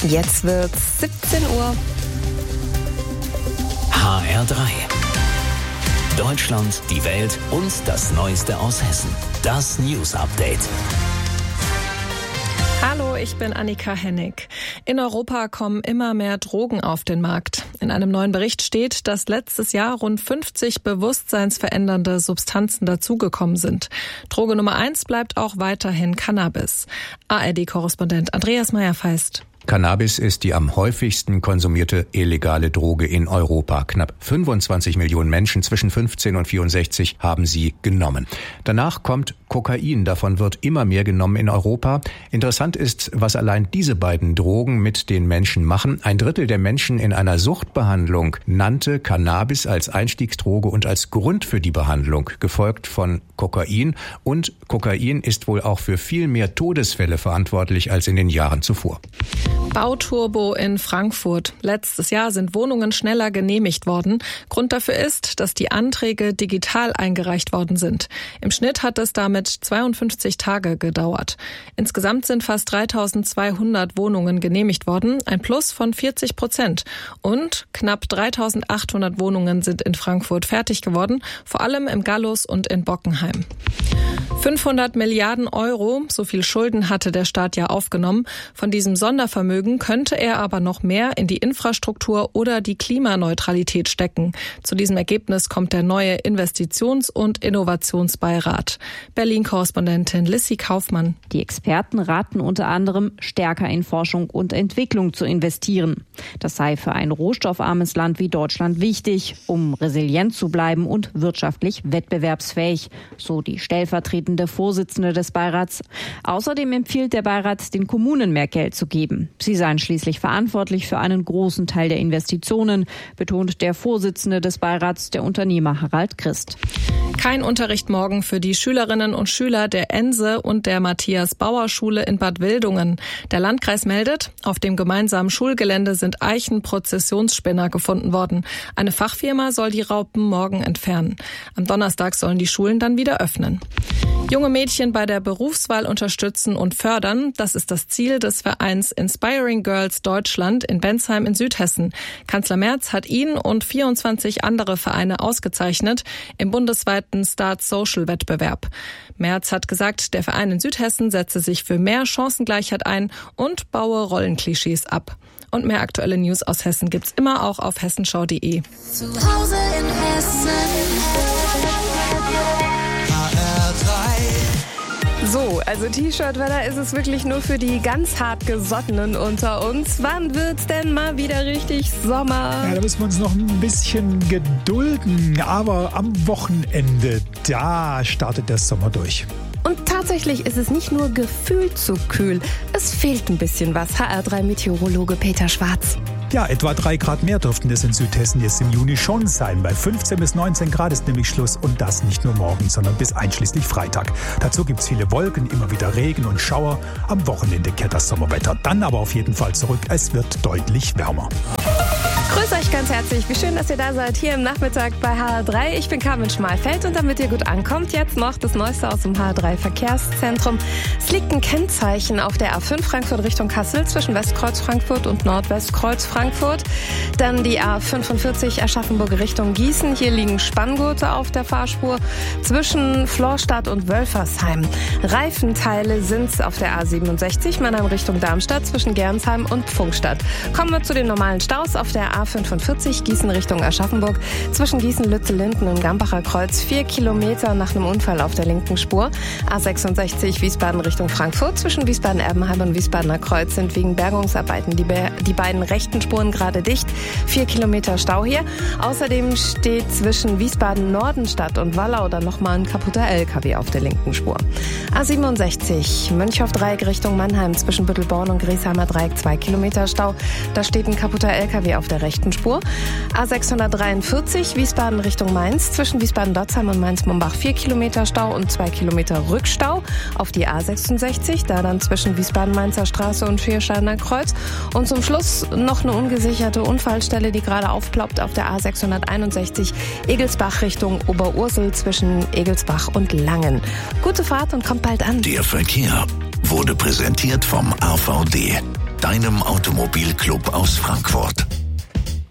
Jetzt wird's 17 Uhr. HR3. Deutschland, die Welt und das Neueste aus Hessen. Das News Update. Hallo, ich bin Annika Hennig. In Europa kommen immer mehr Drogen auf den Markt. In einem neuen Bericht steht, dass letztes Jahr rund 50 bewusstseinsverändernde Substanzen dazugekommen sind. Droge Nummer 1 bleibt auch weiterhin Cannabis. ARD-Korrespondent Andreas Meyer-Feist. Cannabis ist die am häufigsten konsumierte illegale Droge in Europa. Knapp 25 Millionen Menschen zwischen 15 und 64 haben sie genommen. Danach kommt Kokain. Davon wird immer mehr genommen in Europa. Interessant ist, was allein diese beiden Drogen mit den Menschen machen. 1/3 der Menschen in einer Suchtbehandlung nannte Cannabis als Einstiegsdroge und als Grund für die Behandlung, gefolgt von Kokain. Und Kokain ist wohl auch für viel mehr Todesfälle verantwortlich als in den Jahren zuvor. Bauturbo in Frankfurt. Letztes Jahr sind Wohnungen schneller genehmigt worden. Grund dafür ist, dass die Anträge digital eingereicht worden sind. Im Schnitt hat es damit 52 Tage gedauert. Insgesamt sind fast 3.200 Wohnungen genehmigt worden, ein Plus von 40%. Und knapp 3.800 Wohnungen sind in Frankfurt fertig geworden, vor allem im Gallus und in Bockenheim. 500 Milliarden Euro, so viel Schulden hatte der Staat ja aufgenommen. Von diesem Sondervermögen könnte er aber noch mehr in die Infrastruktur oder die Klimaneutralität stecken. Zu diesem Ergebnis kommt der neue Investitions- und Innovationsbeirat. Berlin-Korrespondentin Lissy Kaufmann. Die Experten raten unter anderem, stärker in Forschung und Entwicklung zu investieren. Das sei für ein rohstoffarmes Land wie Deutschland wichtig, um resilient zu bleiben und wirtschaftlich wettbewerbsfähig, so die stellvertretende Vorsitzende des Beirats. Außerdem empfiehlt der Beirat, den Kommunen mehr Geld zu geben. Sie seien schließlich verantwortlich für einen großen Teil der Investitionen, betont der Vorsitzende des Beirats, der Unternehmer Harald Christ. Kein Unterricht morgen für die Schülerinnen und Schüler der Ense und der Matthias-Bauer-Schule in Bad Wildungen. Der Landkreis meldet, auf dem gemeinsamen Schulgelände sind Eichenprozessionsspinner gefunden worden. Eine Fachfirma soll die Raupen morgen entfernen. Am Donnerstag sollen die Schulen dann wieder öffnen. Junge Mädchen bei der Berufswahl unterstützen und fördern, das ist das Ziel des Vereins Inspiring Girls Deutschland in Bensheim in Südhessen. Kanzler Merz hat ihn und 24 andere Vereine ausgezeichnet im bundesweiten Start Social Wettbewerb. Merz hat gesagt, der Verein in Südhessen setze sich für mehr Chancengleichheit ein und baue Rollenklischees ab. Und mehr aktuelle News aus Hessen gibt's immer auch auf hessenschau.de. Zu Hause in Hessen. So, also T-Shirt-Wetter ist es wirklich nur für die ganz hart Gesottenen unter uns. Wann wird's denn mal wieder richtig Sommer? Ja, da müssen wir uns noch ein bisschen gedulden. Aber am Wochenende, da startet der Sommer durch. Und tatsächlich ist es nicht nur gefühlt zu kühl. Es fehlt ein bisschen was. HR3-Meteorologe Peter Schwarz. Ja, etwa 3 Grad mehr dürften es in Südhessen jetzt im Juni schon sein. Bei 15 bis 19 Grad ist nämlich Schluss und das nicht nur morgen, sondern bis einschließlich Freitag. Dazu gibt's viele Wolken, immer wieder Regen und Schauer. Am Wochenende kehrt das Sommerwetter dann aber auf jeden Fall zurück. Es wird deutlich wärmer. Grüß euch ganz herzlich. Wie schön, dass ihr da seid hier im Nachmittag bei HR3. Ich bin Carmen Schmalfeld und damit ihr gut ankommt, jetzt noch das Neueste aus dem HR3 Verkehrszentrum. Es liegt ein Kennzeichen auf der A5 Frankfurt Richtung Kassel zwischen Westkreuz Frankfurt und Nordwestkreuz Frankfurt. Dann die A45 Aschaffenburg Richtung Gießen. Hier liegen Spanngurte auf der Fahrspur zwischen Florstadt und Wölfersheim. Reifenteile sind's auf der A67 Mannheim Richtung Darmstadt zwischen Gernsheim und Pfungstadt. Kommen wir zu den normalen Staus auf der A45 Gießen Richtung Aschaffenburg zwischen Gießen-Lützel-Linden und Gambacher Kreuz 4 Kilometer nach einem Unfall auf der linken Spur. A66 Wiesbaden Richtung Frankfurt zwischen Wiesbaden-Erbenheim und Wiesbadener Kreuz sind wegen Bergungsarbeiten die beiden rechten Spuren gerade dicht. 4 Kilometer Stau hier. Außerdem steht zwischen Wiesbaden-Nordenstadt und Wallau dann nochmal ein kaputter LKW auf der linken Spur. A67 Mönchhoff-Dreieck Richtung Mannheim zwischen Büttelborn und Griesheimer Dreieck 2 Kilometer Stau. Da steht ein kaputter LKW auf der rechten Spur. A643 Wiesbaden Richtung Mainz zwischen Wiesbaden-Dotzheim und Mainz-Mombach 4 Kilometer Stau und 2 Kilometer Rückstau auf die A66, da dann zwischen Wiesbaden-Mainzer Straße und Viersteiner Kreuz. Und zum Schluss noch eine ungesicherte Unfallstelle, die gerade aufploppt auf der A661 Egelsbach Richtung Oberursel zwischen Egelsbach und Langen. Gute Fahrt und kommt bald an. Der Verkehr. wurde präsentiert vom AVD, deinem Automobilclub aus Frankfurt.